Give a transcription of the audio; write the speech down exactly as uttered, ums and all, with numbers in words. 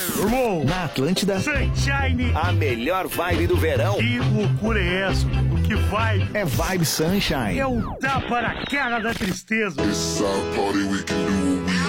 Irmão, Na Atlântida, Sunshine. a melhor vibe do verão Que loucura é essa? Que vibe? é Vibe Sunshine. É o tapa na cara da tristeza. It's our party, we can do what we